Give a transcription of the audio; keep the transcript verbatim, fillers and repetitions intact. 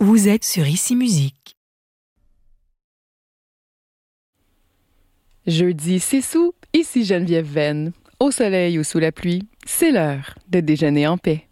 Vous êtes sur Ici Musique. Jeudi six août, ici Geneviève Venn. Au soleil ou sous la pluie, c'est l'heure de déjeuner en paix.